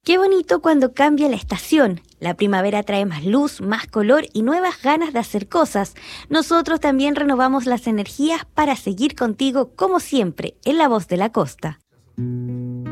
Qué bonito cuando cambia la estación. La primavera trae más luz, más color y nuevas ganas de hacer cosas. Nosotros también renovamos las energías para seguir contigo como siempre en La Voz de la Costa.